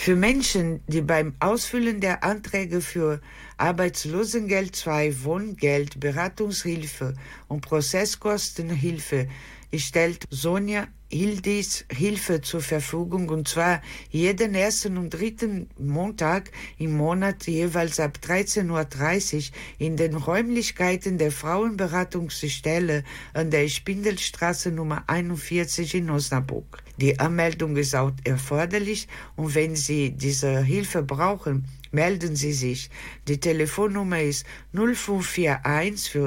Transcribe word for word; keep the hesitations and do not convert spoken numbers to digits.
Für Menschen, die beim Ausfüllen der Anträge für Arbeitslosengeld zwei, Wohngeld, Beratungshilfe und Prozesskostenhilfe stellt Sonja Hildis Hilfe zur Verfügung, und zwar jeden ersten und dritten Montag im Monat jeweils ab dreizehn Uhr dreißig in den Räumlichkeiten der Frauenberatungsstelle an der Spindelstraße Nummer einundvierzig in Osnabrück. Die Anmeldung ist auch erforderlich, und wenn Sie diese Hilfe brauchen, melden Sie sich. Die Telefonnummer ist null fünf vier eins für